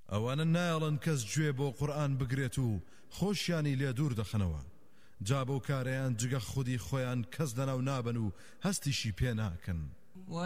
ئەوانە نایڵن کەس گوێ بۆ قورئان بگرێت و خۆشیانی لێ دوور دەخەنەوە جا بەو کارەیان جگە خودی خۆیان کەس دەناو نابن و هەستیشی پێ ناکەن